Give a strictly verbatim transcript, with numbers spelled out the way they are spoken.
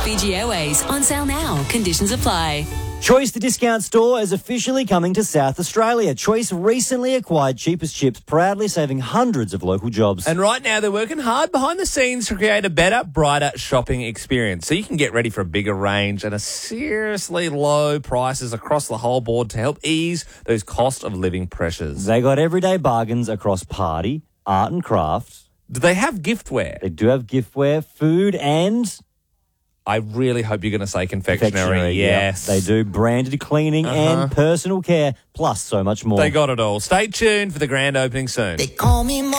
Fiji Airways. On sale now. Conditions apply. Choice, the discount store, is officially coming to South Australia. Choice recently acquired Cheapest Chips, proudly saving hundreds of local jobs. And right now they're working hard behind the scenes to create a better, brighter shopping experience. So you can get ready for a bigger range and a seriously low prices across the whole board to help ease those cost of living pressures. They got everyday bargains across party, art and craft. Do they have giftware? They do have giftware, food and... I really hope you're going to say confectionery. confectionery. Yes. Yep. They do branded cleaning uh-huh. and personal care, plus so much more. They got it all. Stay tuned for the grand opening soon. They call me